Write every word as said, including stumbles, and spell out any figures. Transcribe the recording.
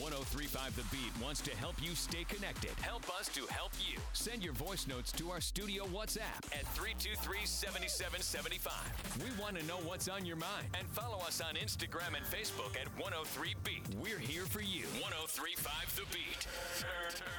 one oh three point five The Beat wants to help you stay connected. Help us to help you. Send your voice notes to our studio WhatsApp at three two three, seven seven seven five. We want to know what's on your mind. And follow us on Instagram and Facebook at one oh three Beat. We're here for you. one oh three point five The Beat. Turn, turn.